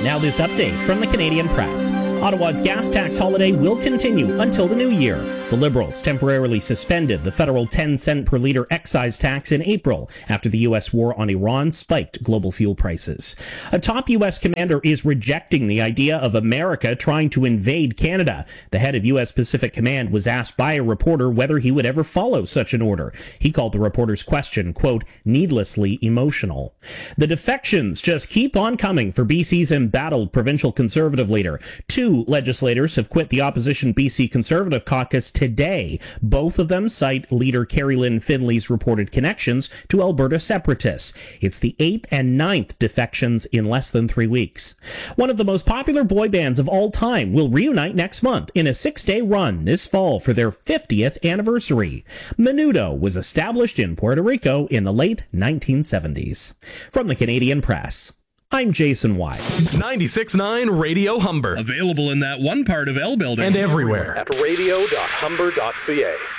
Now this update from the Canadian Press. Ottawa's gas tax holiday will continue until the new year. The Liberals temporarily suspended the federal 10-cent per litre excise tax in April after the U.S. war on Iran spiked global fuel prices. A top U.S. commander is rejecting the idea of America trying to invade Canada. The head of U.S. Pacific Command was asked by a reporter whether he would ever follow such an order. He called the reporter's question, quote, needlessly emotional. The defections just keep on coming for BC's embattled provincial Conservative leader. Two legislators have quit the opposition BC Conservative caucus today. Both of them cite leader Carrie Lynn Finley's reported connections to Alberta separatists. It's the 8th and 9th defections in less than 3 weeks. One of the most popular boy bands of all time will reunite next month in a 6-day run this fall for their 50th anniversary. Menudo was established in Puerto Rico in the late 1970s. From the Canadian Press, I'm Jason White. 96.9 Radio Humber. Available in that one part of L Building. And everywhere at radio.humber.ca.